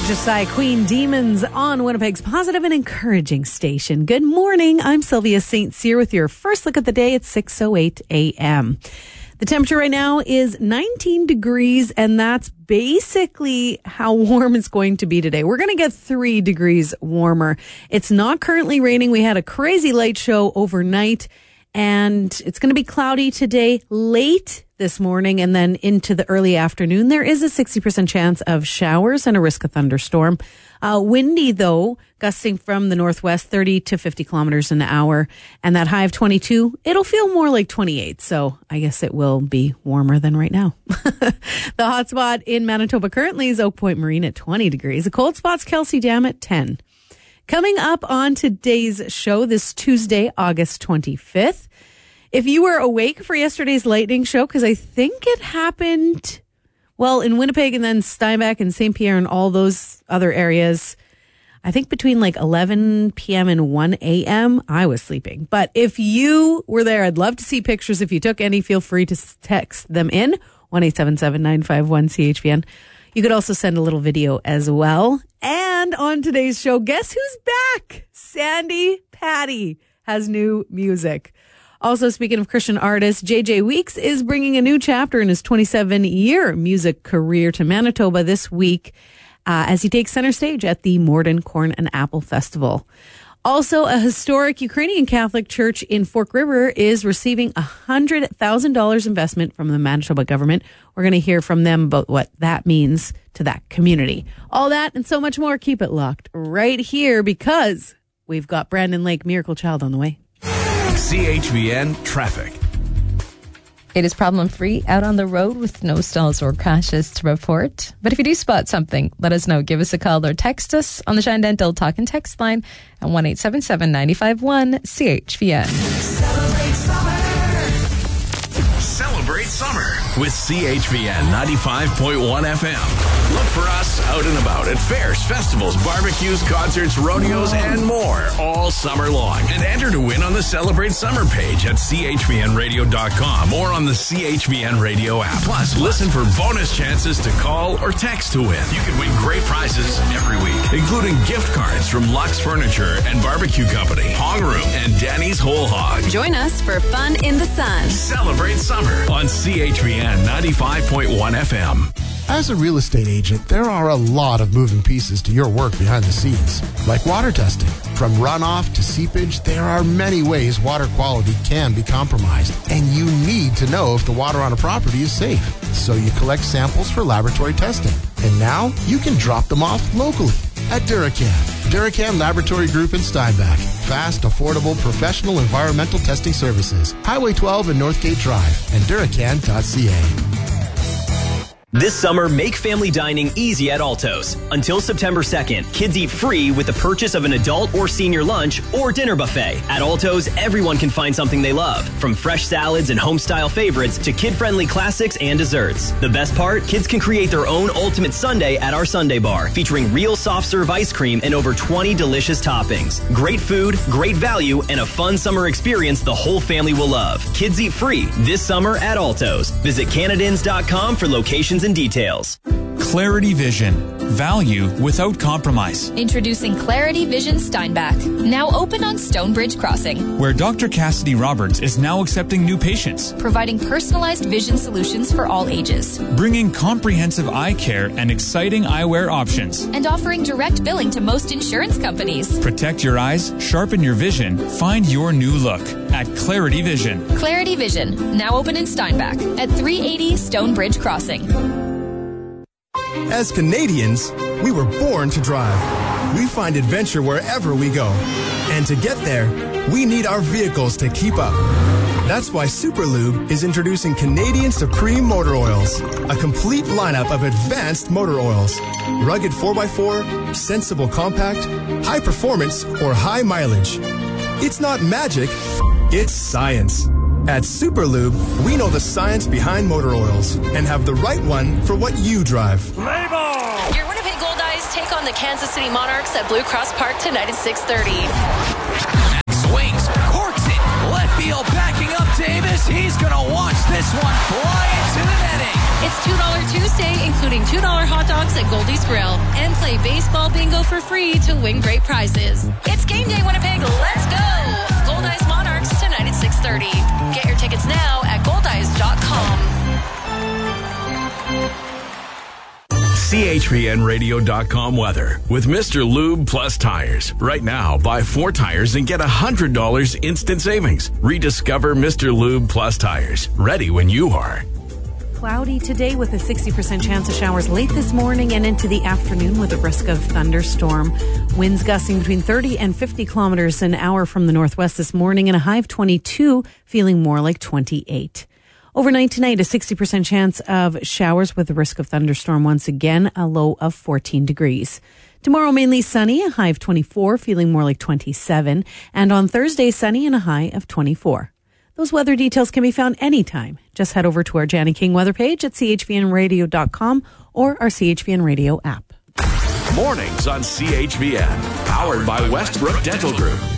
Josiah Queen Demons on Winnipeg's positive and encouraging station. Good morning. I'm Sylvia St. Cyr with your first look at the day at 6:08 a.m. The temperature right now is 19 degrees, and that's basically how warm it's going to be today. We're going to get 3 degrees warmer. It's not currently raining. We had a crazy light show overnight, and it's going to be cloudy today late this morning and then into the early afternoon. There is a 60% chance of showers and a risk of thunderstorm. Windy, though, gusting from the northwest, 30 to 50 kilometers an hour. And that high of 22, it'll feel more like 28. So I guess it will be warmer than right now. The hot spot in Manitoba currently is Oak Point Marine at 20 degrees. The cold spot's Kelsey Dam at 10. Coming up on today's show, this Tuesday, August 25th. If you were awake for yesterday's lightning show, because I think it happened, well, in Winnipeg and then Steinbach and St. Pierre and all those other areas, I think between like 11 p.m. and 1 a.m., I was sleeping. But if you were there, I'd love to see pictures. If you took any, feel free to text them in, 1-877-951-CHVN. You could also send a little video as well. And on today's show, guess who's back? Sandy Patty has new music. Also, speaking of Christian artists, JJ Weeks is bringing a new chapter in his 27-year music career to Manitoba this week as he takes center stage at the Morden Corn and Apple Festival. Also, a historic Ukrainian Catholic church in Fork River is receiving $100,000 investment from the Manitoba government. We're going to hear from them about what that means to that community. All that and so much more. Keep it locked right here because we've got Brandon Lake Miracle Child on the way. CHVN Traffic. It is problem-free out on the road with no stalls or crashes to report. But if you do spot something, let us know. Give us a call or text us on the Shine Dental Talk and Text line at 1-877-951-CHVN. Celebrate summer. Celebrate summer with CHVN 95.1 FM. Look for us out and about at fairs, festivals, barbecues, concerts, rodeos, and more all summer long. And enter to win on the Celebrate Summer page at chvnradio.com or on the CHVN Radio app. Plus, listen for bonus chances to call or text to win. You can win great prizes every week, including gift cards from Lux Furniture and Barbecue Company, Hog Room, and Danny's Whole Hog. Join us for fun in the sun. Celebrate summer on CHVN 95.1 FM. As a real estate agent, there are a lot of moving pieces to your work behind the scenes, like water testing. From runoff to seepage, there are many ways water quality can be compromised, and you need to know if the water on a property is safe. So you collect samples for laboratory testing, and now you can drop them off locally at Duracan. Duracan Laboratory Group in Steinbach. Fast, affordable, professional environmental testing services. Highway 12 and Northgate Drive and Duracan.ca. This summer, make family dining easy at Alto's. Until September 2nd, kids eat free with the purchase of an adult or senior lunch or dinner buffet. At Alto's, everyone can find something they love, from fresh salads and home-style favorites to kid-friendly classics and desserts. The best part? Kids can create their own ultimate sundae at our Sundae Bar, featuring real soft-serve ice cream and over 20 delicious toppings. Great food, great value, and a fun summer experience the whole family will love. Kids eat free this summer at Alto's. Visit Canadians.com for locations and details. Clarity Vision. Value without compromise. Introducing Clarity Vision Steinbach. Now open on Stonebridge Crossing. Where Dr. Cassidy Roberts is now accepting new patients. Providing personalized vision solutions for all ages. Bringing comprehensive eye care and exciting eyewear options. And offering direct billing to most insurance companies. Protect your eyes, sharpen your vision, find your new look at Clarity Vision. Clarity Vision. Now open in Steinbach at 380 Stonebridge Crossing. As Canadians, we were born to drive. We find adventure wherever we go. And to get there, we need our vehicles to keep up. That's why Superlube is introducing Canadian Supreme Motor Oils, a complete lineup of advanced motor oils. Rugged 4x4, sensible compact, high performance, or high mileage. It's not magic, it's science. At Superlube, we know the science behind motor oils and have the right one for what you drive. Label! Your Winnipeg Goldeyes take on the Kansas City Monarchs at Blue Cross Park tonight at 6:30. Swings, corks it, left field backing up Davis. He's going to watch this one fly into the netting. It's $2 Tuesday, including $2 hot dogs at Goldie's thrill and play baseball bingo for free to win great prizes. It's game day, Winnipeg. Let's go! Goldice Monarchs tonight at 6:30. Get your tickets now at goldice.com. CHVNradio.com weather with Mr. Lube Plus Tires. Right now, buy 4 tires and get $100 instant savings. Rediscover Mr. Lube Plus Tires. Ready when you are. Cloudy today with a 60% chance of showers late this morning and into the afternoon with a risk of thunderstorm. Winds gusting between 30 and 50 kilometers an hour from the northwest this morning and a high of 22, feeling more like 28. Overnight tonight, a 60% chance of showers with a risk of thunderstorm once again, a low of 14 degrees. Tomorrow, mainly sunny, a high of 24, feeling more like 27. And on Thursday, sunny and a high of 24. Those weather details can be found anytime. Just head over to our Janny King weather page at chvnradio.com or our CHVN Radio app. Mornings on CHVN, powered by Westbrook Dental Group.